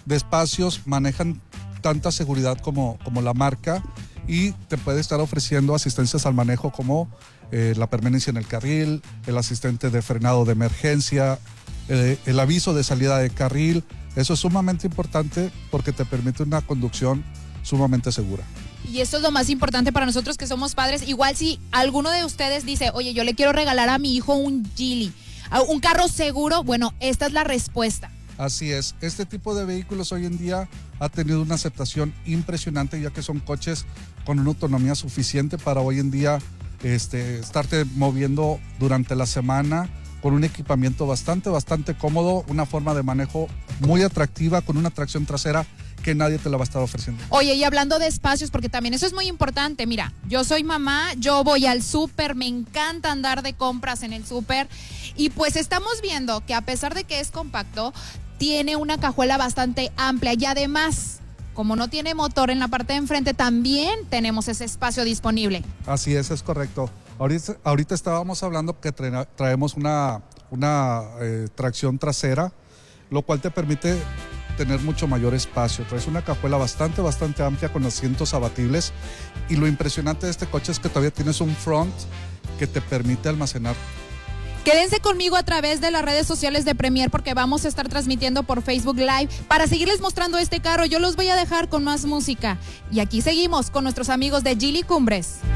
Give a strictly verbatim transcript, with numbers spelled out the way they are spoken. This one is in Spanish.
de espacios, manejan tanta seguridad como, como la marca y te puede estar ofreciendo asistencias al manejo como eh, la permanencia en el carril, el asistente de frenado de emergencia, eh, el aviso de salida de carril. Eso es sumamente importante porque te permite una conducción sumamente segura. Y eso es lo más importante para nosotros que somos padres. Igual si alguno de ustedes dice, oye, yo le quiero regalar a mi hijo un Geely, un carro seguro, bueno, esta es la respuesta. Así es, este tipo de vehículos hoy en día ha tenido una aceptación impresionante, ya que son coches con una autonomía suficiente para hoy en día este, estarte moviendo durante la semana con un equipamiento bastante, bastante cómodo, una forma de manejo muy atractiva, con una tracción trasera que nadie te la va a estar ofreciendo. Oye, y hablando de espacios, porque también eso es muy importante, mira, yo soy mamá, yo voy al súper, me encanta andar de compras en el súper, y pues estamos viendo que a pesar de que es compacto, tiene una cajuela bastante amplia y además, como no tiene motor en la parte de enfrente, también tenemos ese espacio disponible. Así es, es correcto. Ahorita, ahorita estábamos hablando que tra traemos una, una eh, tracción trasera, lo cual te permite tener mucho mayor espacio. Traes una cajuela bastante, bastante amplia con asientos abatibles y lo impresionante de este coche es que todavía tienes un front que te permite almacenar. Quédense conmigo a través de las redes sociales de Premier porque vamos a estar transmitiendo por Facebook Live para seguirles mostrando este carro. Yo los voy a dejar con más música y aquí seguimos con nuestros amigos de Geely Cumbres.